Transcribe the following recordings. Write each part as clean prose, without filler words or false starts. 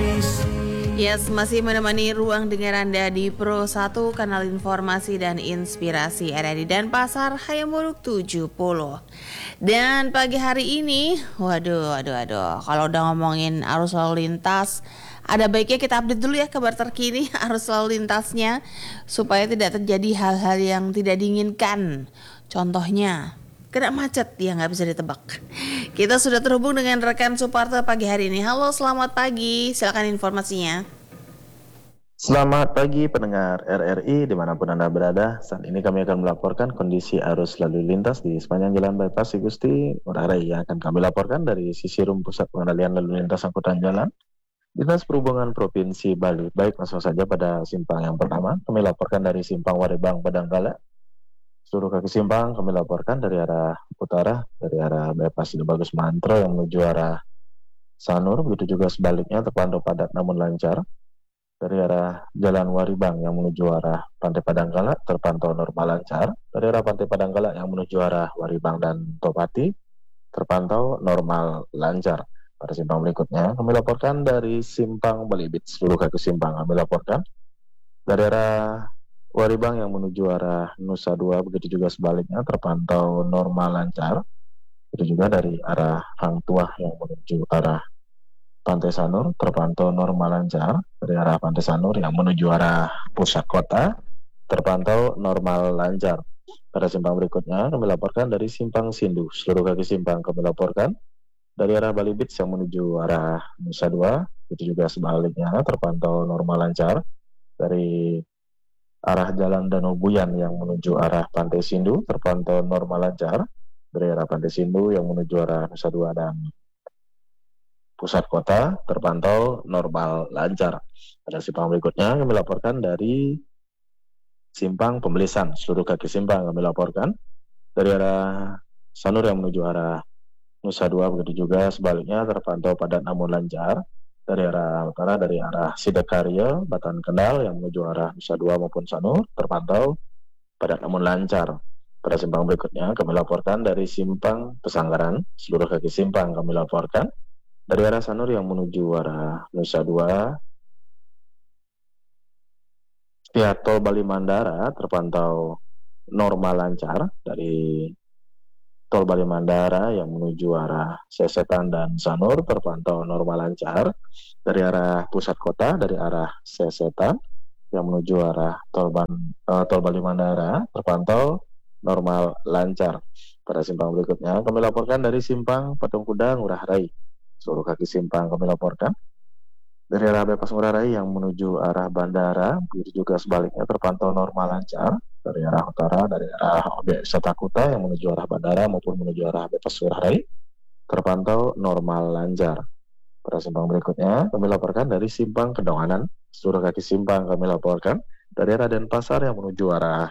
Yes, masih menemani ruang dengar Anda di Pro 1, kanal informasi dan inspirasi ada di Denpasar, Hayamuruk 70. Dan pagi hari ini, waduh, kalau udah ngomongin arus lalu lintas, ada baiknya kita update dulu ya kabar terkini arus lalu lintasnya, supaya tidak terjadi hal-hal yang tidak diinginkan. Contohnya, kena macet ya nggak bisa ditebak. Kita sudah terhubung dengan rekan Suparto pagi hari ini. Halo, selamat pagi. Silakan informasinya. Selamat pagi pendengar RRI dimanapun Anda berada. Saat ini kami akan melaporkan kondisi arus lalu lintas di sepanjang Jalan Bypass Igusti Ngurah Rai yang akan kami laporkan dari sisi Rum Pusat Pengendalian Lalu Lintas Angkutan Jalan Dinas Perhubungan Provinsi Bali. Baik, langsung saja pada simpang yang pertama. Kami laporkan dari simpang Warebang Badanggala. Seluruh kaki simpang kami laporkan dari arah utara, dari arah Bypass Bagus Mantro yang menuju arah Sanur, begitu juga sebaliknya terpantau padat namun lancar. Dari arah Jalan Waribang yang menuju arah Pantai Padanggala terpantau normal lancar. Dari arah Pantai Padanggala yang menuju arah Waribang dan Topati terpantau normal lancar. Pada simpang berikutnya kami laporkan dari simpang Belibit. Seluruh kaki simpang kami laporkan dari arah Waribang yang menuju arah Nusa Dua, begitu juga sebaliknya terpantau normal lancar. Begitu juga dari arah Hang Tuah yang menuju arah Pantai Sanur terpantau normal lancar. Dari arah Pantai Sanur yang menuju arah pusat kota terpantau normal lancar. Pada simpang berikutnya kami laporkan dari simpang Sindu. Seluruh kaki simpang kami laporkan dari arah Bali Beach yang menuju arah Nusa Dua, begitu juga sebaliknya terpantau normal lancar. Dari arah Jalan Danau Buyan yang menuju arah Pantai Sindu terpantau normal lancar. Dari arah Pantai Sindu yang menuju arah Nusa Dua dan pusat kota terpantau normal lancar. Pada simpang berikutnya kami laporkan dari simpang Pembelisan. Seluruh kaki simpang kami laporkan dari arah Sanur yang menuju arah Nusa Dua, begitu juga sebaliknya terpantau padat namun lancar. Dari arah utara, dari arah Sidakarya, Batan Kendal yang menuju arah Nusa Dua maupun Sanur terpantau padat namun lancar. Pada simpang berikutnya kami laporkan dari simpang Pesanggaran. Seluruh kaki simpang kami laporkan dari arah Sanur yang menuju arah Nusa Dua, pihak tol Bali Mandara terpantau normal lancar. Dari tol Bali Mandara yang menuju arah Sesetan dan Sanur terpantau normal lancar. Dari arah pusat kota, dari arah Sesetan yang menuju arah tol Bali Mandara terpantau normal lancar. Pada simpang berikutnya kami laporkan dari simpang Patung Kuda Ngurah Rai. Seluruh kaki simpang kami laporkan dari arah Bypass Ngurah Rai yang menuju arah bandara, begitu juga sebaliknya terpantau normal lancar. Dari arah utara, dari arah objek wisata Kuta yang menuju arah bandara maupun menuju arah Bypass Ngurah Rai terpantau normal lancar. Pada simpang berikutnya kami laporkan dari simpang Kedonganan. Seluruh kaki simpang kami laporkan dari arah Denpasar yang menuju arah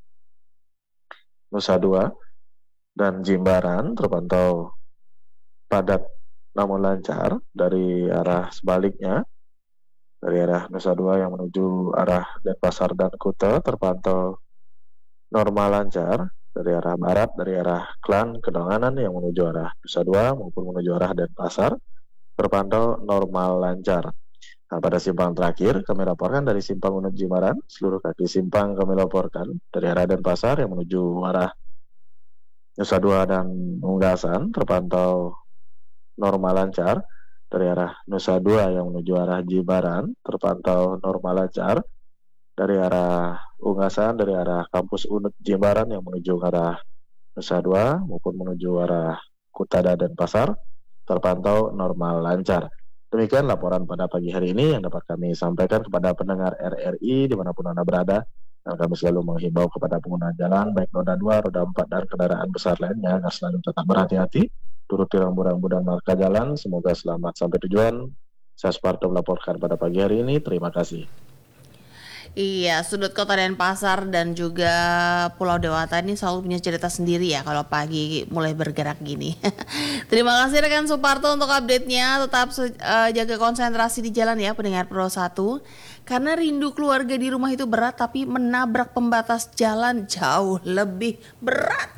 Nusa Dua dan Jimbaran terpantau padat namun lancar. Dari arah sebaliknya, dari arah Nusa Dua yang menuju arah Denpasar dan Kuta terpantau normal lancar. Dari arah barat, dari arah Klan Kedonganan yang menuju arah Nusa Dua maupun menuju arah Denpasar terpantau normal lancar. Nah, pada simpang terakhir kami laporkan dari simpang Unut Jimbaran. Seluruh kaki simpang kami laporkan dari arah Denpasar yang menuju arah Nusa Dua dan Unggasan terpantau normal lancar. Dari arah Nusa Dua yang menuju arah Jimbaran terpantau normal lancar. Dari arah Unggasan, dari arah kampus Unut Jimbaran yang menuju arah Nusa Dua maupun menuju arah Kuta dan Denpasar terpantau normal lancar. Demikian laporan pada pagi hari ini yang dapat kami sampaikan kepada pendengar RRI dimanapun Anda berada. Dan kami selalu menghimbau kepada pengguna jalan baik roda 2, roda 4 dan kendaraan besar lainnya agar selalu tetap berhati-hati, turuti rambu-rambu dan marka jalan. Semoga selamat sampai tujuan. Saya Suparto melaporkan pada pagi hari ini. Terima kasih. Iya, sudut kota Denpasar dan juga Pulau Dewata ini selalu punya cerita sendiri ya kalau pagi mulai bergerak gini. Terima kasih rekan Suparto untuk update-nya. Tetap jaga konsentrasi di jalan ya pendengar Pro 1. Karena rindu keluarga di rumah itu berat, tapi menabrak pembatas jalan jauh lebih berat.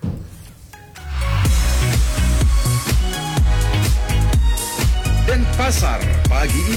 Denpasar pagi ini.